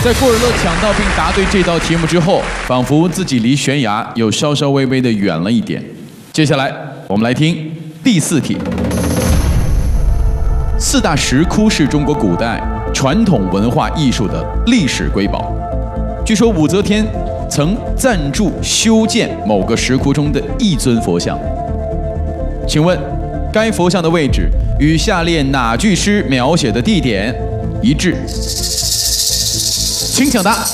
在郭尔乐抢到并答对这道题目之后，仿佛自己离悬崖又稍稍微微的远了一点。接下来，我们来听第4题。4大石窟是中国古代传统文化艺术的历史瑰宝。据说武则天曾赞助修建某个石窟中的一尊佛像。请问，该佛像的位置与下列哪句诗描写的地点一致？请抢答。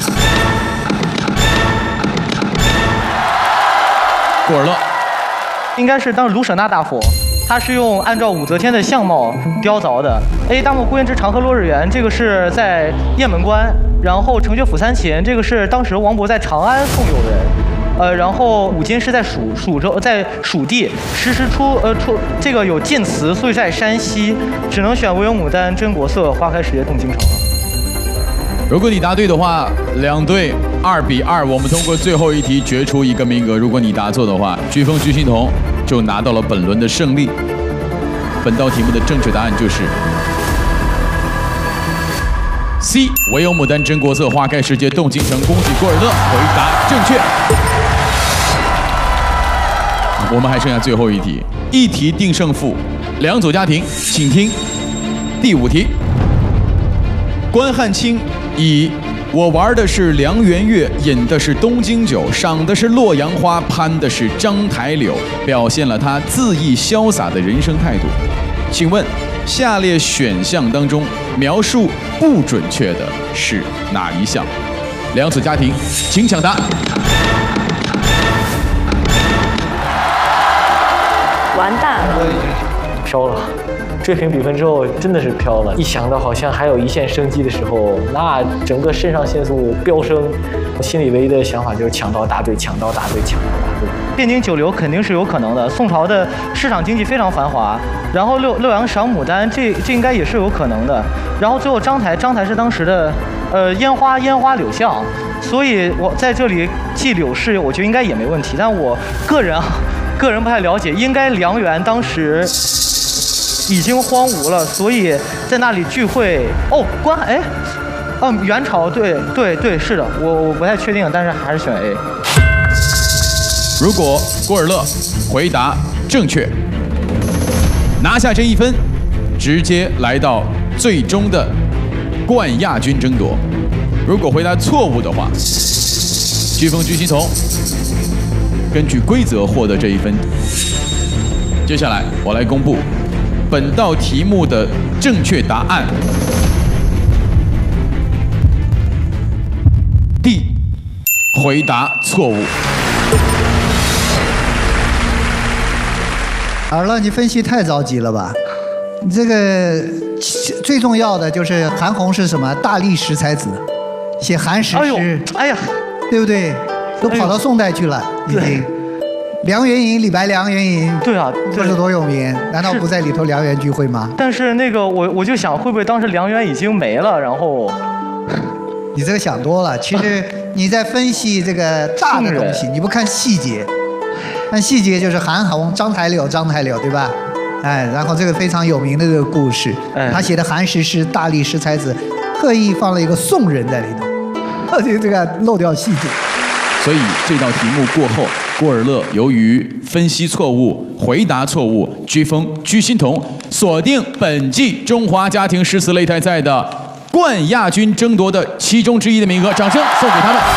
郭尔乐， 应该是当时卢舍那大佛，他是按照武则天的相貌雕凿的。大漠孤烟直，长河落日圆，这个是在雁门关。然后城阙辅三秦，这个是当时王勃在长安送友人。然后五经是在蜀州，在蜀地。诗出这个有晋祠，所以在山西，只能选惟有牡丹真国色，花开时节动京城了。 如果你答对的话，2对2比2，我们通过最后一题决出一个名额。如果你答错的话，飓风居心彤就拿到了本轮的胜利。本道题目的正确答案就是 C， 惟有牡丹真国色，花开时节动京城。恭喜郭尔乐，回答正确。我们还剩下最后一题，一题定胜负，2组家庭，请听第5题。关汉卿以“我玩的是梁园月，饮的是东京酒，赏的是洛阳花，攀的是章台柳”，表现了他恣意潇洒的人生态度。请问，下列选项当中描述不准确的是哪一项？2组家庭，请抢答。 完蛋了， 飘了。追平比分之后真的是飘了，一想到好像还有一线生机的时候，那整个肾上腺素飙升，我心里唯一的想法就是抢到答对，抢到答对，抢到答对。汴京酒流肯定是有可能的，宋朝的市场经济非常繁华，然后洛阳赏牡丹，这应该也是有可能的。然后最后章台是当时的烟花柳巷，所以我在这里记柳氏，我觉得应该也没问题。但我个人不太了解，应该梁园当时已经荒芜了，所以在那里聚会。元朝，对，是的，我不太确定，但是还是选 A。 如果郭尔乐回答正确，拿下这1分，直接来到最终的冠亚军争夺。如果回答错误的话，飓风居心彤根据规则获得这1分。接下来我来公布本道题目的正确答案。D， 回答错误。 尔乐，你分析太着急了吧？你这个最重要的就是韩红是什么？大历史才子，写韩史诗， 哎呀， 对不对？都跑到宋代去了，已经。梁元银，李白梁元银， 对啊， 这是多有名？难道不在里头梁园聚会吗？ 但是那个我就想，会不会当时梁园已经没了？然后， 你这个想多了。其实你在分析这个大的东西，你不看细节，看细节就是韩红、章台柳，对吧？然后这个非常有名的这个故事，他写的韩史诗《大历史才子》，特意放了一个宋人在里头，这个漏掉细节。 所以这道题目过后，郭尔乐由于分析错误、回答错误，飓风居心彤锁定本季中华家庭诗词擂台赛的冠亚军争夺的其中之一的名额，掌声送给他们。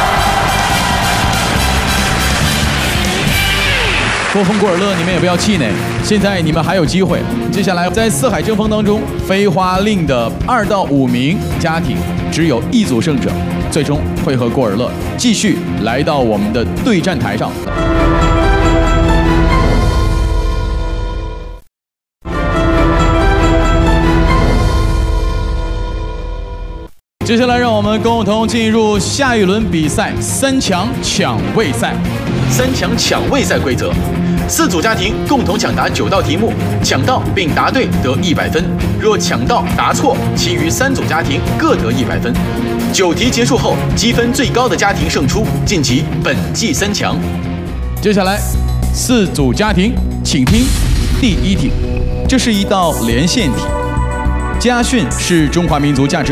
郭峰、郭尔乐，你们也不要气馁，现在你们还有机会。接下来在四海争锋当中，飞花令的2到5名家庭只有1组胜者，最终会和郭尔乐继续来到我们的对战台上。接下来，让我们共同进入下一轮比赛3强抢位赛。3强抢位赛规则：4组家庭共同抢答9道题目，抢到并答对得100分，若抢到答错，其余3组家庭各得100分。9题结束后，积分最高的家庭胜出，晋级本季3强。接下来，4组家庭，请听第1题，这是一道连线题。家训是中华民族价值